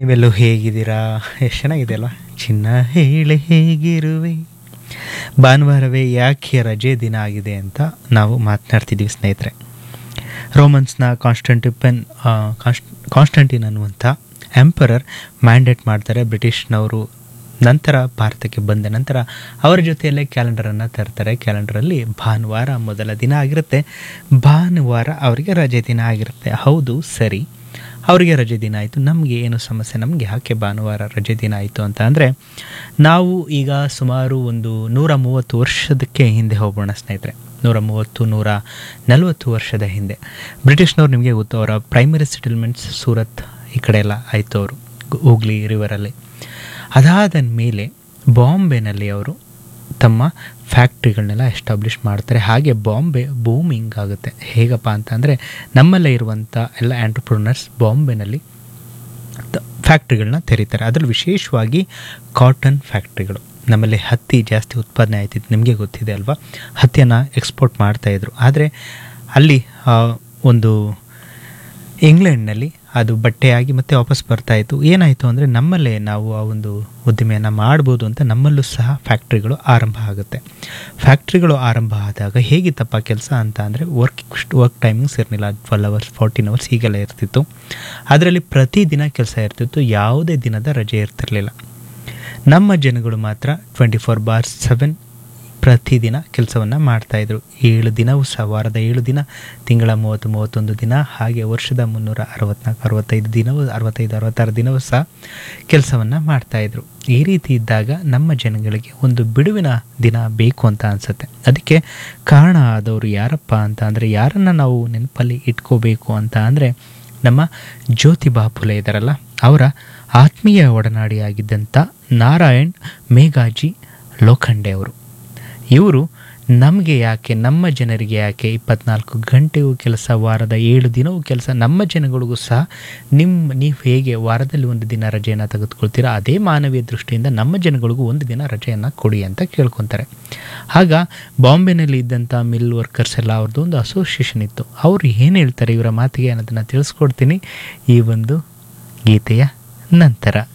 ನೀವೆಲ್ಲೂ ಹೇಗಿದ್ದೀರಾ? ಎಷ್ಟು ಚೆನ್ನಾಗಿದೆ ಅಲ್ವಾ? ಚಿನ್ನ ಹೇಳೆ ಹೇಗಿರುವೆ, ಭಾನುವಾರವೇ ಯಾಕೆ ರಜೆ ದಿನ ಆಗಿದೆ ಅಂತ ನಾವು ಮಾತನಾಡ್ತಿದ್ದೀವಿ ಸ್ನೇಹಿತರೆ. ರೋಮನ್ಸ್ನ ಕಾನ್ಸ್ಟಂಟಿನ್ ಅನ್ನುವಂಥ ಎಂಪರರ್ ಮ್ಯಾಂಡೇಟ್ ಮಾಡ್ತಾರೆ ಬ್ರಿಟಿಷ್ನವರು. ನಂತರ ಭಾರತಕ್ಕೆ ಬಂದ ನಂತರ ಅವರ ಜೊತೆಯಲ್ಲೇ ಕ್ಯಾಲೆಂಡರನ್ನು ತರ್ತಾರೆ. ಕ್ಯಾಲೆಂಡರಲ್ಲಿ ಭಾನುವಾರ ಮೊದಲ ದಿನ ಆಗಿರುತ್ತೆ. ಭಾನುವಾರ ಅವರಿಗೆ ರಜೆ ದಿನ ಆಗಿರುತ್ತೆ. ಹೌದು, ಸರಿ, ಅವರಿಗೆ ರಜೆ ದಿನ ಆಯಿತು. ನಮಗೆ ಏನು ಸಮಸ್ಯೆ? ನಮಗೆ ಯಾಕೆ ಭಾನುವಾರ ರಜೆ ದಿನ ಆಯಿತು ಅಂತ ಅಂದರೆ, ನಾವು ಈಗ ಸುಮಾರು ಒಂದು 130 ವರ್ಷದಕ್ಕೆ ಹಿಂದೆ ಹೋಗೋಣ ಸ್ನೇಹಿತರೆ. 130-140 ವರ್ಷದ ಹಿಂದೆ ಬ್ರಿಟಿಷ್ನವ್ರು, ನಿಮಗೆ ಗೊತ್ತು, ಅವರ ಪ್ರೈಮರಿ ಸೆಟಲ್ಮೆಂಟ್ಸ್ ಸೂರತ್ ಈ ಕಡೆ ಎಲ್ಲ ಆಯಿತು, ಅವರು ಹೂಗ್ಲಿ ರಿವರಲ್ಲಿ. ಅದಾದ ಮೇಲೆ ಬಾಂಬೆನಲ್ಲಿ ಅವರು ತಮ್ಮ ಫ್ಯಾಕ್ಟ್ರಿಗಳನ್ನೆಲ್ಲ ಎಸ್ಟಾಬ್ಲಿಷ್ ಮಾಡ್ತಾರೆ. ಹಾಗೆ ಬಾಂಬೆ ಬೂಮಿಂಗ್ ಆಗುತ್ತೆ. ಹೇಗಪ್ಪ ಅಂತಂದರೆ, ನಮ್ಮಲ್ಲೇ ಇರುವಂಥ ಎಲ್ಲ ಆಂಟ್ರಪ್ರನರ್ಸ್ ಬಾಂಬೆನಲ್ಲಿ ಫ್ಯಾಕ್ಟ್ರಿಗಳನ್ನ ತೆರೀತಾರೆ. ಅದರಲ್ಲಿ ವಿಶೇಷವಾಗಿ ಕಾಟನ್ ಫ್ಯಾಕ್ಟ್ರಿಗಳು. ನಮ್ಮಲ್ಲಿ ಹತ್ತಿ ಜಾಸ್ತಿ ಉತ್ಪಾದನೆ ಆಯ್ತಿತ್ತು, ನಿಮಗೆ ಗೊತ್ತಿದೆ ಅಲ್ವಾ? ಹತ್ತಿಯನ್ನು ಎಕ್ಸ್ಪೋರ್ಟ್ ಮಾಡ್ತಾಯಿದ್ರು. ಆದರೆ ಅಲ್ಲಿ ಒಂದು ಇಂಗ್ಲೆಂಡ್ನಲ್ಲಿ ಅದು ಬಟ್ಟೆಯಾಗಿ ಮತ್ತೆ ವಾಪಸ್ ಬರ್ತಾಯಿತ್ತು. ಏನಾಯಿತು ಅಂದರೆ, ನಮ್ಮಲ್ಲೇ ನಾವು ಆ ಒಂದು ಉದ್ದಿಮೆಯನ್ನು ಮಾಡ್ಬೋದು ಅಂತ ನಮ್ಮಲ್ಲೂ ಸಹ ಫ್ಯಾಕ್ಟ್ರಿಗಳು ಆರಂಭ ಆಗುತ್ತೆ. ಫ್ಯಾಕ್ಟ್ರಿಗಳು ಆರಂಭ ಆದಾಗ ಹೇಗಿತ್ತಪ್ಪ ಕೆಲಸ ಅಂತ ಅಂದರೆ, ವರ್ಕ್ ಟೈಮಿಂಗ್ಸ್ ಇರಲಿಲ್ಲ. 12 hours 14 hours ಹೀಗೆಲ್ಲ ಇರ್ತಿತ್ತು. ಅದರಲ್ಲಿ ಪ್ರತಿದಿನ ಕೆಲಸ ಇರ್ತಿತ್ತು, ಯಾವುದೇ ದಿನದ ರಜೆ ಇರ್ತಿರಲಿಲ್ಲ. ನಮ್ಮ ಜನಗಳು ಮಾತ್ರ 24/7 ಪ್ರತಿದಿನ ಕೆಲಸವನ್ನು ಮಾಡ್ತಾಯಿದ್ರು. 7 ದಿನವೂ ಸಹ, ವಾರದ 7 ದಿನ, ತಿಂಗಳ 30-31 ದಿನ, ಹಾಗೆ ವರ್ಷದ 364-65 ದಿನವೂ 65-66 ದಿನವೂ ಸಹ ಕೆಲಸವನ್ನು ಮಾಡ್ತಾಯಿದ್ರು. ಈ ರೀತಿ ಇದ್ದಾಗ ನಮ್ಮ ಜನಗಳಿಗೆ ಒಂದು ಬಿಡುವಿನ ದಿನ ಬೇಕು ಅಂತ ಅನಿಸುತ್ತೆ. ಅದಕ್ಕೆ ಕಾರಣ ಆದವರು ಯಾರಪ್ಪ ಅಂತ ಅಂದರೆ, ಯಾರನ್ನು ನಾವು ನೆನಪಲ್ಲಿ ಇಟ್ಕೋಬೇಕು ಅಂತ ಅಂದರೆ, ನಮ್ಮ ಜ್ಯೋತಿಬಾ ಫುಲೆ ಇದ್ದಾರಲ್ಲ, ಅವರ ಆತ್ಮೀಯ ಒಡನಾಡಿಯಾಗಿದ್ದಂಥ ನಾರಾಯಣ್ ಮೇಘಾಜಿ ಲೋಖಂಡೆ ಅವರು. ಇವರು ನಮಗೆ ಯಾಕೆ, ನಮ್ಮ ಜನರಿಗೆ ಯಾಕೆ 24 ಗಂಟೆಯೂ ಕೆಲಸ, ವಾರದ 7 ದಿನವೂ ಕೆಲಸ, ನಮ್ಮ ಜನಗಳಿಗೂ ಸಹ ನೀವು ಹೇಗೆ ವಾರದಲ್ಲಿ ಒಂದು ದಿನ ರಜೆಯನ್ನು ತೆಗೆದುಕೊಳ್ತೀರಾ, ಅದೇ ಮಾನವೀಯ ದೃಷ್ಟಿಯಿಂದ ನಮ್ಮ ಜನಗಳಿಗೂ ಒಂದು ದಿನ ರಜೆಯನ್ನು ಕೊಡಿ ಅಂತ ಕೇಳ್ಕೊತಾರೆ. ಆಗ ಬಾಂಬೆನಲ್ಲಿ ಇದ್ದಂಥ ಮಿಲ್ ವರ್ಕರ್ಸ್ ಎಲ್ಲ ಅವ್ರದ್ದು ಒಂದು ಅಸೋಸಿಯೇಷನ್ ಇತ್ತು. ಅವರು ಏನು ಹೇಳ್ತಾರೆ ಇವರ ಮಾತಿಗೆ ಅನ್ನೋದನ್ನು ತಿಳಿಸ್ಕೊಡ್ತೀನಿ ಈ ಒಂದು ಗೀತೆಯ ನಂತರ.